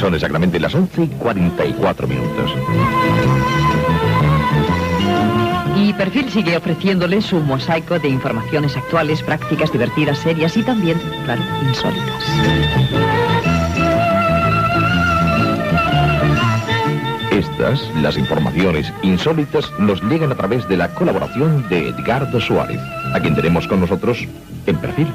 Son exactamente las 11:44. Y Perfil sigue ofreciéndoles un mosaico de informaciones actuales, prácticas, divertidas, serias y también, claro, insólitas. Estas, las informaciones insólitas, nos llegan a través de la colaboración de Edgardo Suárez, a quien tenemos con nosotros en Perfil.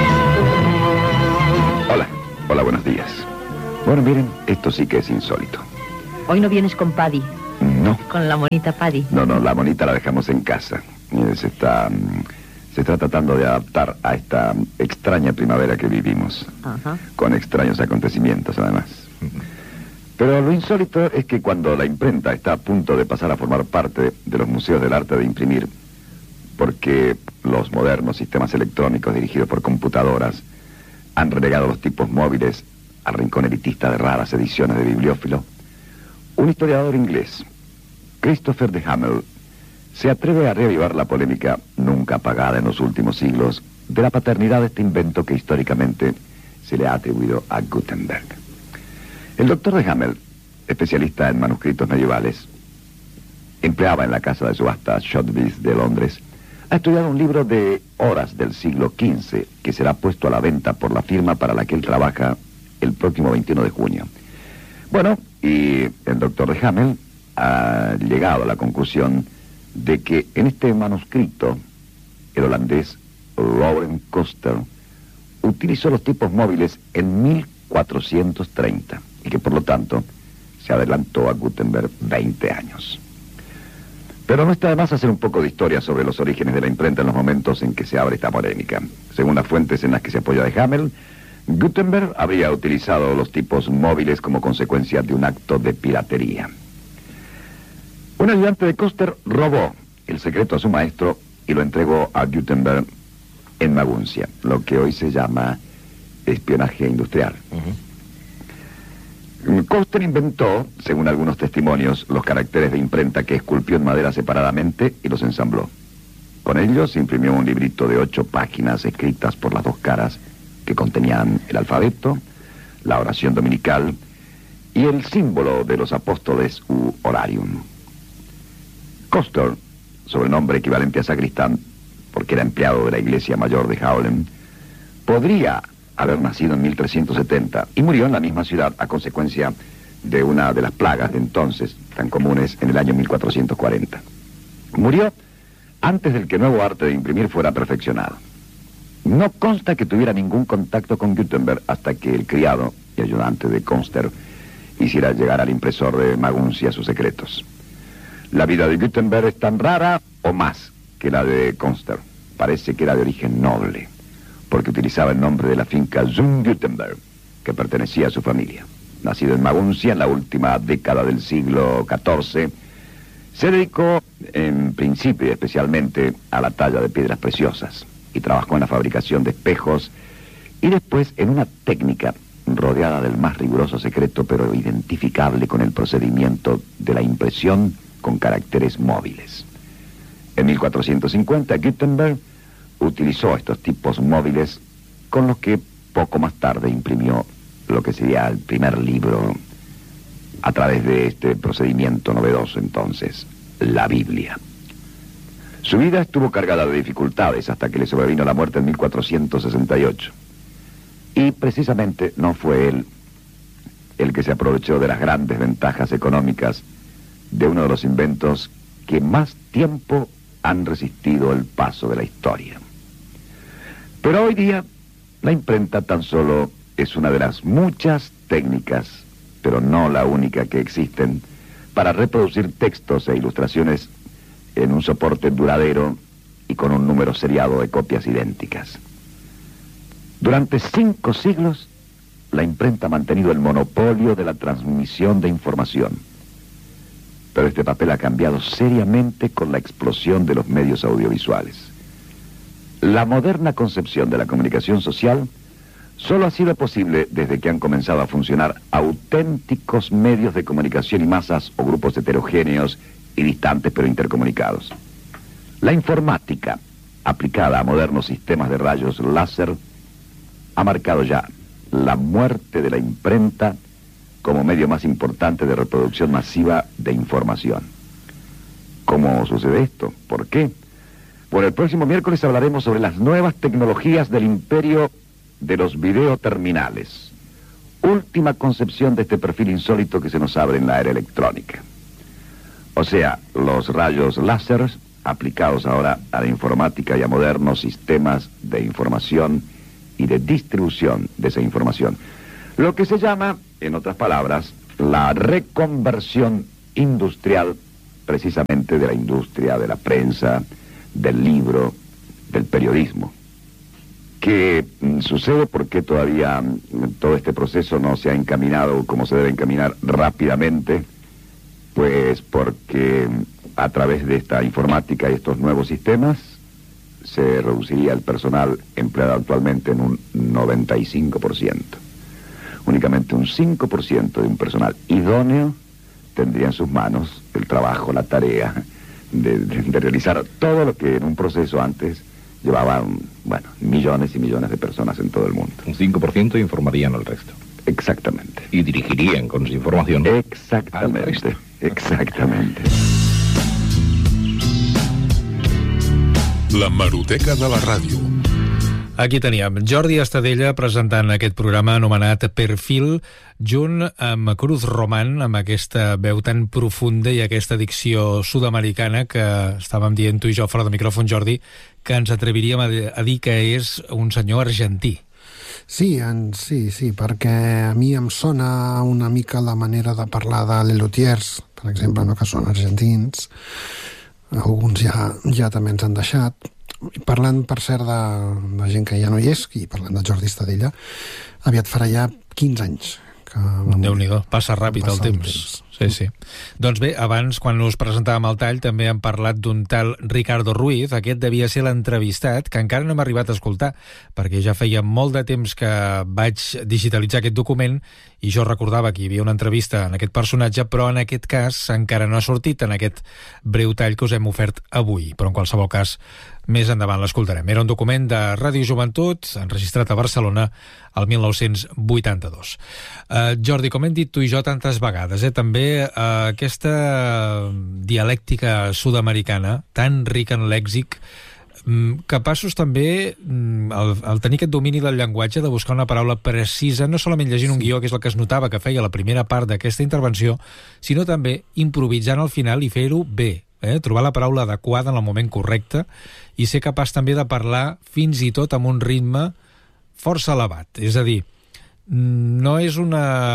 Hola, buenos días. Bueno, miren, esto sí que es insólito. Hoy no vienes con Paddy. No. Con la monita Paddy. No, la monita la dejamos en casa. Se está tratando de adaptar a esta extraña primavera que vivimos. Ajá. Con extraños acontecimientos, además. Pero lo insólito es que cuando la imprenta está a punto de pasar a formar parte de los museos del arte de imprimir, porque los modernos sistemas electrónicos dirigidos por computadoras han relegado los tipos móviles al rincón elitista de raras ediciones de bibliófilo, un historiador inglés, Christopher de Hamel, se atreve a reavivar la polémica nunca apagada en los últimos siglos de la paternidad de este invento que históricamente se le ha atribuido a Gutenberg. El doctor de Hamel, especialista en manuscritos medievales, empleaba en la casa de subasta Sotheby's de Londres, ha estudiado un libro de horas del siglo XV que será puesto a la venta por la firma para la que él trabaja el próximo 21 de junio. Bueno, y el doctor de Hamel ha llegado a la conclusión de que en este manuscrito el holandés Laurens Koster utilizó los tipos móviles en 1430 y que por lo tanto se adelantó a Gutenberg 20 años. Pero no está de más hacer un poco de historia sobre los orígenes de la imprenta en los momentos en que se abre esta polémica. Según las fuentes en las que se apoya de Hamel, Gutenberg habría utilizado los tipos móviles como consecuencia de un acto de piratería. Un ayudante de Koster robó el secreto a su maestro y lo entregó a Gutenberg en Maguncia, lo que hoy se llama espionaje industrial. Koster inventó, según algunos testimonios, los caracteres de imprenta que esculpió en madera separadamente y los ensambló. Con ellos imprimió un librito de 8 páginas escritas por las dos caras que contenían el alfabeto, la oración dominical y el símbolo de los apóstoles u horarium. Koster, sobrenombre equivalente a sacristán, porque era empleado de la iglesia mayor de Haarlem, podría haber nacido en 1370 y murió en la misma ciudad a consecuencia de una de las plagas de entonces tan comunes en el año 1440. Murió antes del que el nuevo arte de imprimir fuera perfeccionado. No consta que tuviera ningún contacto con Gutenberg hasta que el criado y ayudante de Koster hiciera llegar al impresor de Maguncia sus secretos. La vida de Gutenberg es tan rara o más que la de Koster. Parece que era de origen noble, porque utilizaba el nombre de la finca Zum Gutenberg, que pertenecía a su familia. Nacido en Maguncia en la última década del siglo XIV, se dedicó en principio y especialmente a la talla de piedras preciosas y trabajó en la fabricación de espejos y después en una técnica rodeada del más riguroso secreto pero identificable con el procedimiento de la impresión con caracteres móviles. En 1450 Gutenberg utilizó estos tipos móviles con los que poco más tarde imprimió lo que sería el primer libro a través de este procedimiento novedoso entonces, la Biblia. Su vida estuvo cargada de dificultades hasta que le sobrevino la muerte en 1468. Y precisamente no fue él el que se aprovechó de las grandes ventajas económicas de uno de los inventos que más tiempo han resistido el paso de la historia. Pero hoy día, la imprenta tan solo es una de las muchas técnicas, pero no la única que existen, para reproducir textos e ilustraciones en un soporte duradero y con un número seriado de copias idénticas. Durante 5 siglos, la imprenta ha mantenido el monopolio de la transmisión de información. Pero este papel ha cambiado seriamente con la explosión de los medios audiovisuales. La moderna concepción de la comunicación social solo ha sido posible desde que han comenzado a funcionar auténticos medios de comunicación y masas o grupos heterogéneos y distantes pero intercomunicados. La informática, aplicada a modernos sistemas de rayos láser, ha marcado ya la muerte de la imprenta como medio más importante de reproducción masiva de información. ¿Cómo sucede esto? ¿Por qué? Bueno, el próximo miércoles hablaremos sobre las nuevas tecnologías del imperio de los videoterminales. Última concepción de este perfil insólito que se nos abre en la era electrónica. O sea, los rayos láser aplicados ahora a la informática y a modernos sistemas de información y de distribución de esa información. Lo que se llama, en otras palabras, la reconversión industrial, precisamente de la industria de la prensa, del libro, del periodismo. ¿Qué sucede? Porque todavía todo este proceso no se ha encaminado como se debe encaminar rápidamente. Pues porque a través de esta informática y estos nuevos sistemas se reduciría el personal empleado actualmente en un 95%. Únicamente un 5% de un personal idóneo tendría en sus manos el trabajo, la tarea de realizar todo lo que en un proceso antes llevaban, millones y millones de personas en todo el mundo. Un 5% informarían al resto. Exactamente. Y dirigirían con su información. Exactamente. Exactamente. L'hemeroteca de la ràdio. Aquí teníem Jordi Estadella presentant aquest programa anomenat Perfil, junt amb Cruz Román, amb aquesta veu tan profunda i aquesta dicció sud-americana que estàvem dient tu i jo fora de micròfon, Jordi, que ens atreviríem a dir que és un senyor argentí. Sí, perquè a mi em sona una mica la manera de parlar de Lelutiers, per exemple, no, que són argentins. Alguns ja també ens han deixat. Parlant, per cert, de gent que ja no hi és, i parlant de Jordi Estadella, aviat farà ja 15 anys. Déu-n'hi-do, passa ràpid el temps. Sí. Doncs bé, abans, quan us presentàvem el tall, també hem parlat d'un tal Ricardo Ruiz. Aquest devia ser l'entrevistat, que encara no hem arribat a escoltar, perquè ja feia molt de temps que vaig digitalitzar aquest document i jo recordava que hi havia una entrevista en aquest personatge, però en aquest cas encara no ha sortit en aquest breu tall que us hem ofert avui. Però en qualsevol cas, més endavant l'escoltarem. Era un document de Ràdio Joventut, enregistrat a Barcelona el 1982. Jordi, com hem dit tu i jo tantes vegades, també aquesta dialèctica sud-americana, tan rica en lèxic, capaços també, al tenir aquest domini del llenguatge, de buscar una paraula precisa, no solament llegint un guió, que és el que es notava que feia la primera part d'aquesta intervenció, sinó també improvisant al final i fer-ho bé. Trobar la paraula adequada en el moment correcte i ser capaç també de parlar fins i tot amb un ritme força elevat. És a dir, no és un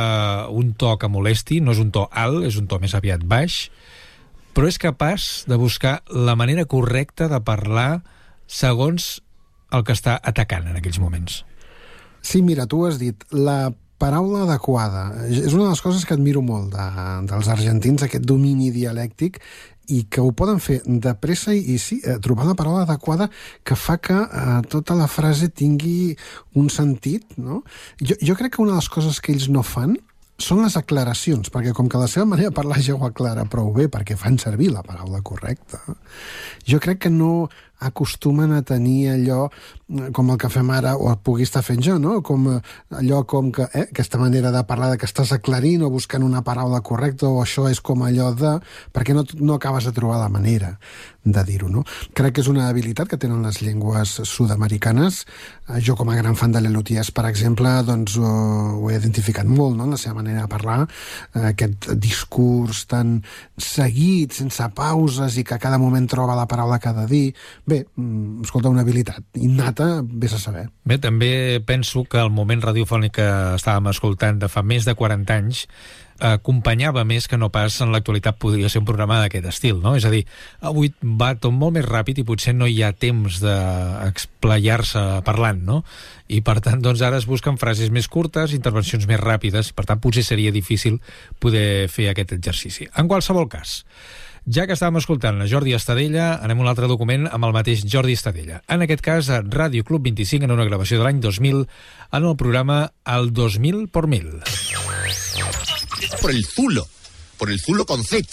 to que molesti, no és un to alt, és un to més aviat baix, però és capaç de buscar la manera correcta de parlar segons el que està atacant en aquells moments. Sí, mira, tu has dit, la paraula adequada. És una de les coses que admiro molt dels argentins, aquest domini dialèctic, i que ho poden fer de pressa i sí, trobar la paraula adequada que fa que tota la frase tingui un sentit, no? Jo crec que una de les coses que ells no fan són les aclaracions, perquè com que la seva manera de parlar ja ho aclara prou bé, perquè fan servir la paraula correcta, jo crec que no acostumen a tenir allò com el que fem ara, o pugui estar fent jo, no? Com allò com que aquesta manera de parlar, que estàs aclarint o buscant una paraula correcta, o això és com allò de... perquè no acabes de trobar la manera de dir-ho, no? Crec que és una habilitat que tenen les llengües sud-americanes. Jo, com a gran fan de Lelutiers, per exemple, doncs ho he identificat molt, no?, en la seva manera de parlar, aquest discurs tan seguit, sense pauses, i que a cada moment troba la paraula que ha de dir. Bé, escolta, una habilitat innata, vés a saber. Bé, també penso que el moment radiofònic que estàvem escoltant de fa més de 40 anys acompanyava més que no pas en l'actualitat podria ser un programa d'aquest estil, no? És a dir, avui va tot molt més ràpid i potser no hi ha temps d'explayar-se parlant, no? I per tant, doncs ara es busquen frases més curtes, intervencions més ràpides, per tant potser seria difícil poder fer aquest exercici. En qualsevol cas, ja que estàvem escoltant a Jordi Estadella, anem a un altre document amb el mateix Jordi Estadella. En aquest cas, a Ràdio Club 25, en una gravació de l'any 2000, en el programa El 2000 por 1000. Por el Zulo con Z.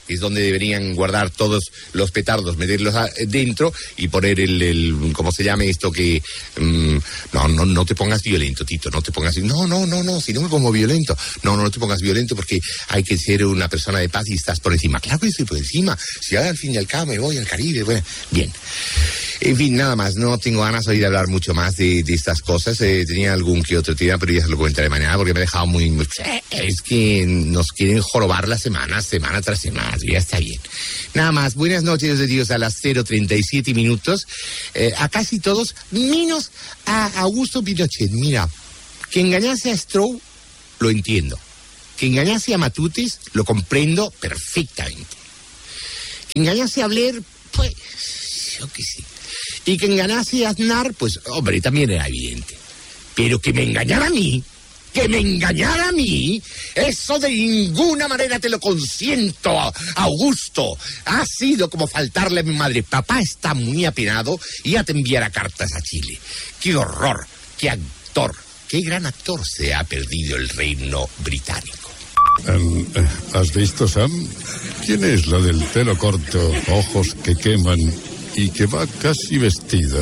que es donde deberían guardar todos los petardos, meterlos dentro y poner ¿cómo se llama esto? Que no te pongas violento, Tito, no te pongas, no, si no me pongo violento, no te pongas violento porque hay que ser una persona de paz y estás por encima. Claro que estoy por encima, si al fin y al cabo me voy al Caribe, bueno, bien. En fin, nada más, no tengo ganas hoy de hablar mucho más de estas cosas. Tenía algún que otro tema, pero ya se lo comentaré mañana porque me ha dejado muy... Es que nos quieren jorobar la semana tras semana, ya está bien. Nada más, buenas noches de Dios a las 0:37 minutos. A casi todos, menos a Augusto Pinochet. Mira, que engañase a Stroh, lo entiendo. Que engañase a Matutes, lo comprendo perfectamente. Que engañase a Blair, pues, yo qué sé. Y que engañase a Aznar, pues, hombre, también era evidente. Pero que me engañara a mí, eso de ninguna manera te lo consiento, Augusto. Ha sido como faltarle a mi madre. Papá está muy apenado y ya te enviará cartas a Chile. ¡Qué horror! ¡Qué actor! ¡Qué gran actor se ha perdido el reino británico! ¿Has visto, Sam? ¿Quién es la del pelo corto, ojos que queman y que va casi vestida,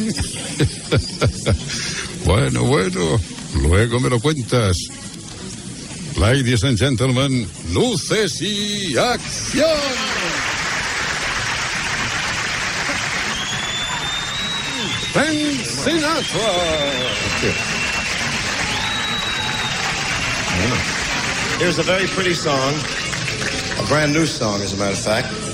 Bueno, luego me lo cuentas. Ladies and gentlemen, luces y acción. Frank Sinatra. Here's a very pretty song, a brand new song, as a matter of fact.